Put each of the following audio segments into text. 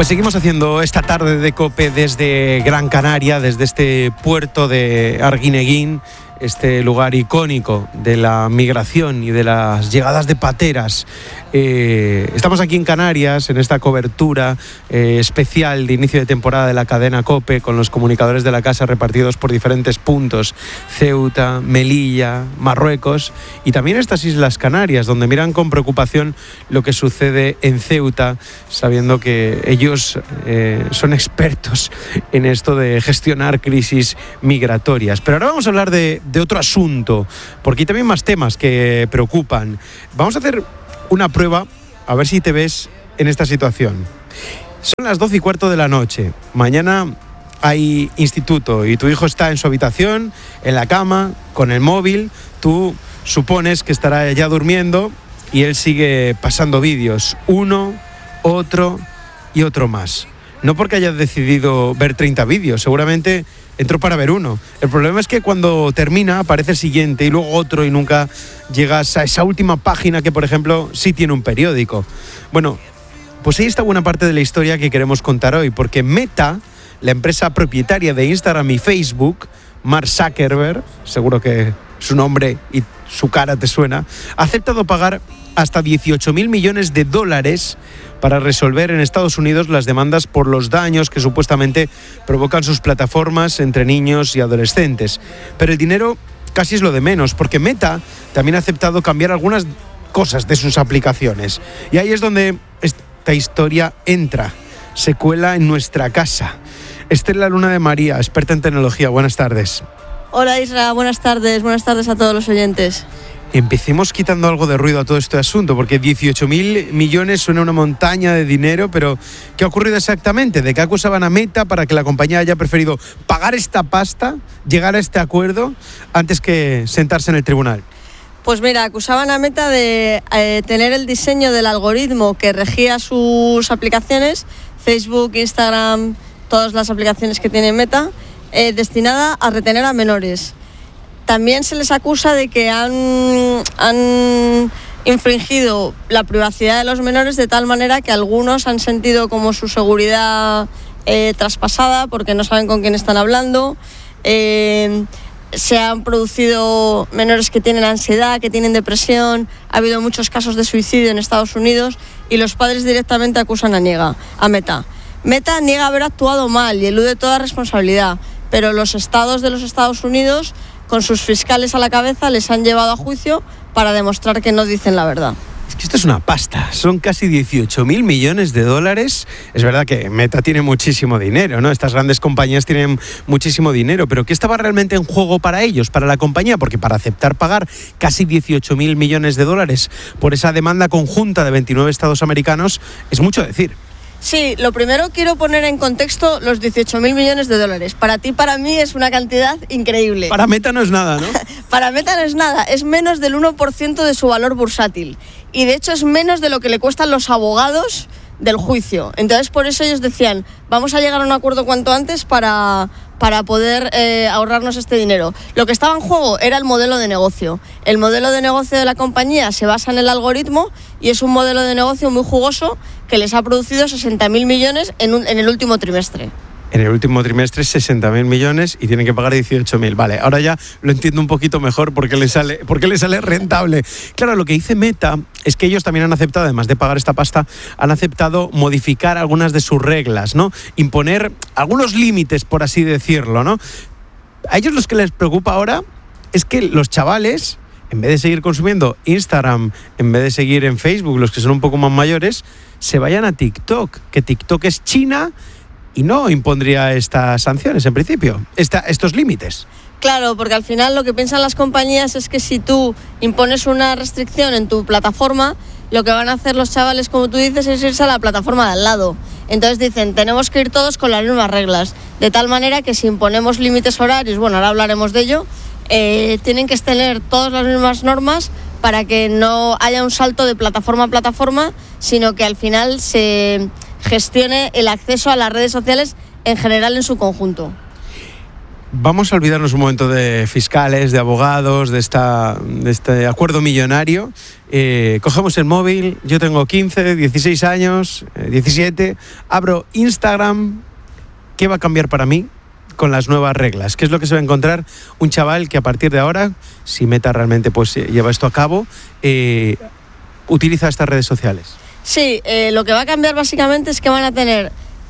Pues seguimos haciendo esta tarde de COPE desde Gran Canaria, desde este puerto de Arguineguín, este lugar icónico de la migración y de las llegadas de pateras. Estamos aquí en Canarias, en esta cobertura especial de inicio de temporada de la cadena COPE, con los comunicadores de la casa repartidos por diferentes puntos: Ceuta, Melilla, Marruecos y también estas Islas Canarias, donde miran con preocupación lo que sucede en Ceuta, sabiendo que ellos son expertos en esto de gestionar crisis migratorias. Pero ahora vamos a hablar de otro asunto, porque hay también más temas que preocupan. Vamos a hacer una prueba, a ver si te ves en esta situación. Son las 12:15 de la noche. Mañana hay instituto y tu hijo está en su habitación, en la cama, con el móvil. Tú supones que estará ya durmiendo y él sigue pasando vídeos, uno, otro y otro más. No porque hayas decidido ver 30 vídeos, seguramente entró para ver uno. El problema es que cuando termina aparece el siguiente y luego otro y nunca llegas a esa última página que, por ejemplo, sí tiene un periódico. Bueno, pues ahí está buena parte de la historia que queremos contar hoy, porque Meta, la empresa propietaria de Instagram y Facebook, Mark Zuckerberg, seguro que su nombre y su cara te suena, ha aceptado pagar hasta $18.000 millones para resolver en Estados Unidos las demandas por los daños que supuestamente provocan sus plataformas entre niños y adolescentes. Pero el dinero casi es lo de menos, porque Meta también ha aceptado cambiar algunas cosas de sus aplicaciones. Y ahí es donde esta historia entra, se cuela en nuestra casa. Estela Luna de María, experta en tecnología, buenas tardes. Hola Isra, buenas tardes a todos los oyentes. Empecemos quitando algo de ruido a todo este asunto, porque 18.000 millones suena una montaña de dinero, pero ¿qué ha ocurrido exactamente? ¿De qué acusaban a Meta para que la compañía haya preferido pagar esta pasta, llegar a este acuerdo, antes que sentarse en el tribunal? Pues mira, acusaban a Meta de tener el diseño del algoritmo que regía sus aplicaciones, Facebook, Instagram, todas las aplicaciones que tiene Meta, destinada a retener a menores. También se les acusa de que han infringido la privacidad de los menores de tal manera que algunos han sentido como su seguridad traspasada porque no saben con quién están hablando. Se han producido menores que tienen ansiedad, que tienen depresión. Ha habido muchos casos de suicidio en Estados Unidos y los padres directamente acusan a Meta. Meta niega haber actuado mal y elude toda responsabilidad, pero los estados de los Estados Unidos, con sus fiscales a la cabeza, les han llevado a juicio para demostrar que no dicen la verdad. Es que esto es una pasta, son casi 18.000 millones de dólares. Es verdad que Meta tiene muchísimo dinero, ¿no? Estas grandes compañías tienen muchísimo dinero, pero ¿qué estaba realmente en juego para ellos, para la compañía? Porque para aceptar pagar casi 18.000 millones de dólares por esa demanda conjunta de 29 estados americanos es mucho decir. Sí, lo primero quiero poner en contexto los 18.000 millones de dólares. Para ti, para mí, es una cantidad increíble. Para Meta no es nada, ¿no? Para Meta no es nada, es menos del 1% de su valor bursátil. Y de hecho es menos de lo que le cuestan los abogados del juicio. Entonces por eso ellos decían, vamos a llegar a un acuerdo cuanto antes para poder ahorrarnos este dinero. Lo que estaba en juego era el modelo de negocio. El modelo de negocio de la compañía se basa en el algoritmo y es un modelo de negocio muy jugoso que les ha producido 60.000 millones en el último trimestre. En el último trimestre 60.000 millones y tienen que pagar 18.000. Vale, ahora ya lo entiendo un poquito mejor porque les sale rentable. Claro, lo que dice Meta es que ellos también han aceptado, además de pagar esta pasta, han aceptado modificar algunas de sus reglas, ¿no? Imponer algunos límites, por así decirlo, ¿no? A ellos los que les preocupa ahora es que los chavales, en vez de seguir consumiendo Instagram, en vez de seguir en Facebook, los que son un poco más mayores, se vayan a TikTok, que TikTok es China y no impondría estas sanciones en principio, estos límites. Claro, porque al final lo que piensan las compañías es que si tú impones una restricción en tu plataforma, lo que van a hacer los chavales, como tú dices, es irse a la plataforma de al lado. Entonces dicen, tenemos que ir todos con las mismas reglas, de tal manera que si imponemos límites horarios, bueno, ahora hablaremos de ello, tienen que tener todas las mismas normas para que no haya un salto de plataforma a plataforma, sino que al final se gestione el acceso a las redes sociales en general en su conjunto. Vamos a olvidarnos un momento de fiscales, de abogados, de este acuerdo millonario. Cogemos el móvil, yo tengo 15, 16 años, 17, abro Instagram. ¿Qué va a cambiar para mí con las nuevas reglas? ¿Qué es lo que se va a encontrar un chaval que a partir de ahora, si Meta realmente pues lleva esto a cabo, utiliza estas redes sociales? Sí, lo que va a cambiar básicamente es que van a tener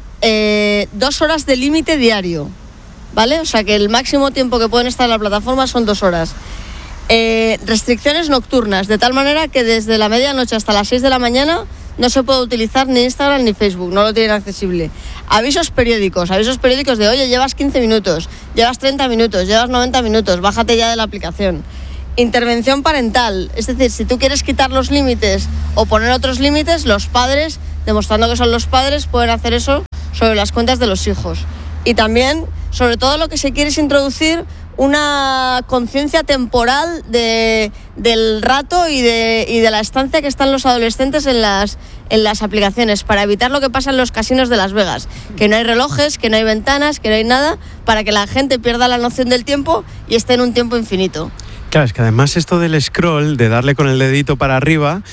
2 horas de límite diario, ¿vale? O sea que el máximo tiempo que pueden estar en la plataforma son 2 horas. Restricciones nocturnas, de tal manera que desde la medianoche hasta las 6 de la mañana no se puede utilizar ni Instagram ni Facebook, no lo tienen accesible. Avisos periódicos de, oye, llevas 15 minutos, llevas 30 minutos, llevas 90 minutos, bájate ya de la aplicación. Intervención parental, es decir, si tú quieres quitar los límites o poner otros límites, los padres, demostrando que son los padres, pueden hacer eso sobre las cuentas de los hijos. Y también, sobre todo, lo que se quiere es introducir una conciencia temporal del rato y de la estancia que están los adolescentes en las aplicaciones, para evitar lo que pasa en los casinos de Las Vegas, que no hay relojes, que no hay ventanas, que no hay nada, para que la gente pierda la noción del tiempo y esté en un tiempo infinito. Claro, es que además esto del scroll, de darle con el dedito para arriba,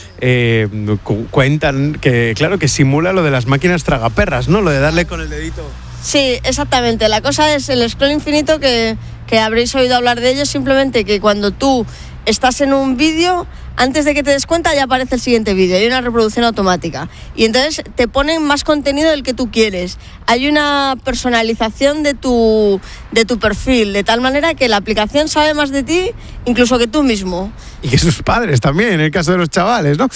cuentan que, claro, que simula lo de las máquinas tragaperras, ¿no? Lo de darle con el dedito. Sí, exactamente. La cosa es el scroll infinito, que habréis oído hablar de ello, simplemente que cuando tú estás en un vídeo, antes de que te des cuenta ya aparece el siguiente vídeo, hay una reproducción automática y entonces te ponen más contenido del que tú quieres. Hay una personalización de tu perfil, de tal manera que la aplicación sabe más de ti incluso que tú mismo. Y que sus padres también, en el caso de los chavales, ¿no?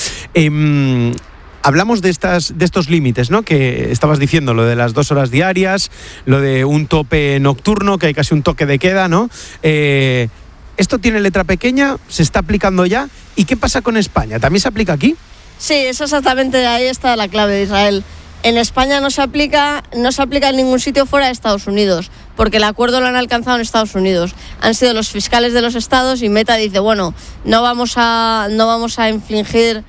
Hablamos de estos límites, ¿no? Que estabas diciendo, lo de las 2 horas diarias, lo de un tope nocturno, que hay casi un toque de queda, ¿no? ¿Esto tiene letra pequeña? ¿Se está aplicando ya? ¿Y qué pasa con España? ¿También se aplica aquí? Sí, eso exactamente, ahí está la clave de Israel. En España no se aplica en ningún sitio fuera de Estados Unidos, porque el acuerdo lo han alcanzado en Estados Unidos. Han sido los fiscales de los estados y Meta dice, bueno, no vamos a infligirnos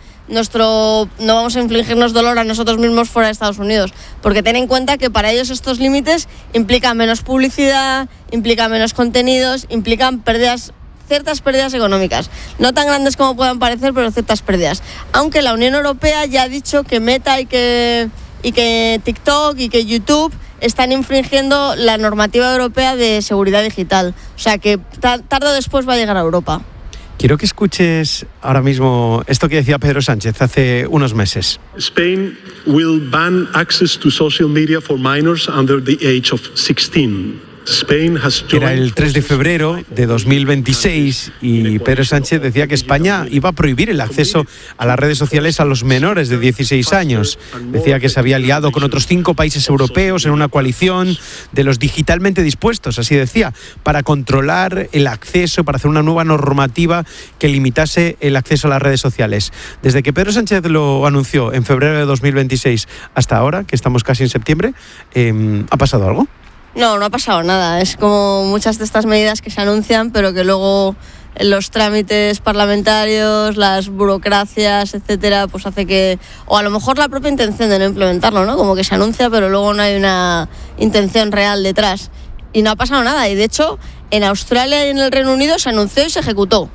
dolor a nosotros mismos fuera de Estados Unidos, porque ten en cuenta que para ellos estos límites implican menos publicidad, implican menos contenidos, implican ciertas pérdidas económicas, no tan grandes como puedan parecer, pero ciertas pérdidas. Aunque la Unión Europea ya ha dicho que Meta y que TikTok y que YouTube están infringiendo la normativa europea de seguridad digital, o sea que tarde o después va a llegar a Europa. Quiero que escuches ahora mismo esto que decía Pedro Sánchez hace unos meses. Spain will ban access to social media for minors under the age of 16. Era el 3 de febrero de 2026 y Pedro Sánchez decía que España iba a prohibir el acceso a las redes sociales a los menores de 16 años. Decía que se había aliado con otros 5 países europeos en una coalición de los digitalmente dispuestos, así decía, para controlar el acceso, para hacer una nueva normativa que limitase el acceso a las redes sociales. Desde que Pedro Sánchez lo anunció en febrero de 2026 hasta ahora, que estamos casi en septiembre, ¿ha pasado algo? No ha pasado nada. Es como muchas de estas medidas que se anuncian, pero que luego los trámites parlamentarios, las burocracias, etcétera, pues hace que... O a lo mejor la propia intención de no implementarlo, ¿no? Como que se anuncia, pero luego no hay una intención real detrás. Y no ha pasado nada. Y de hecho, en Australia y en el Reino Unido se anunció y se ejecutó.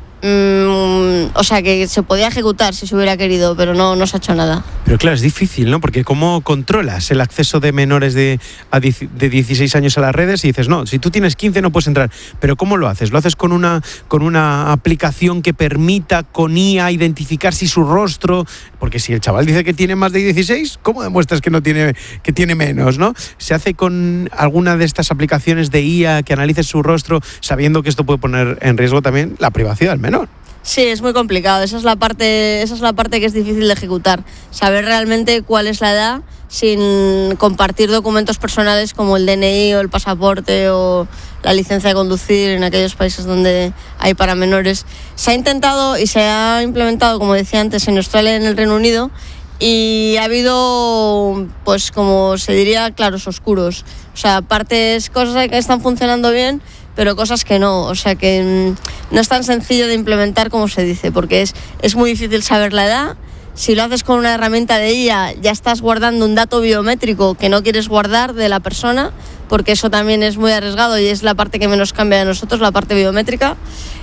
O sea que se podía ejecutar si se hubiera querido, pero no se ha hecho nada. Pero claro, es difícil, ¿no? Porque ¿cómo controlas el acceso de menores de 16 años a las redes? Y dices, no, si tú tienes 15 no puedes entrar. Pero ¿cómo lo haces? ¿Lo haces con una aplicación que permita con IA identificar si su rostro? Porque si el chaval dice que tiene más de 16, ¿cómo demuestras que tiene menos, ¿no? ¿Se hace con alguna de estas aplicaciones de IA que analice su rostro, sabiendo que esto puede poner en riesgo también la privacidad del menor? Sí, es muy complicado. Esa es la parte que es difícil de ejecutar. Saber realmente cuál es la edad sin compartir documentos personales como el DNI o el pasaporte o la licencia de conducir en aquellos países donde hay para menores. Se ha intentado y se ha implementado, como decía antes, en Australia y en el Reino Unido, y ha habido, pues como se diría, claros oscuros. O sea, cosas que están funcionando bien, pero cosas que no. O sea que no es tan sencillo de implementar como se dice, porque es muy difícil saber la edad. Si lo haces con una herramienta de IA, ya estás guardando un dato biométrico que no quieres guardar de la persona, porque eso también es muy arriesgado y es la parte que menos cambia de nosotros, la parte biométrica.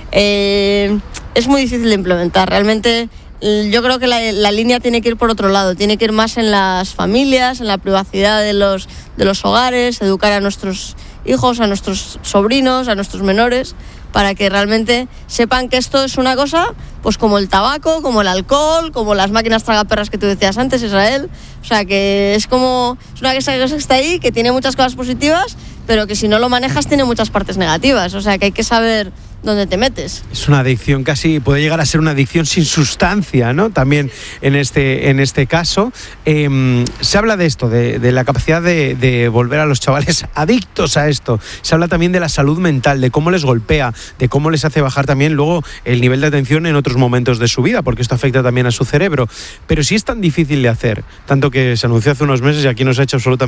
Es muy difícil de implementar. Realmente yo creo que la línea tiene que ir por otro lado, tiene que ir más en las familias, en la privacidad de los hogares, educar a nuestros hijos, a nuestros sobrinos, a nuestros menores, para que realmente sepan que esto es una cosa pues como el tabaco, como el alcohol, como las máquinas tragaperras que tú decías antes, Israel. O sea, que es una cosa que está ahí, que tiene muchas cosas positivas, pero que si no lo manejas tiene muchas partes negativas. O sea, que hay que saber dónde te metes. Es una adicción, casi puede llegar a ser una adicción sin sustancia, ¿no? También en este caso. Se habla de esto, de la capacidad de volver a los chavales adictos a esto. Se habla también de la salud mental, de cómo les golpea, de cómo les hace bajar también luego el nivel de atención en otros momentos de su vida, porque esto afecta también a su cerebro. Pero si es tan difícil de hacer, tanto que se anunció hace unos meses y aquí no se ha hecho absolutamente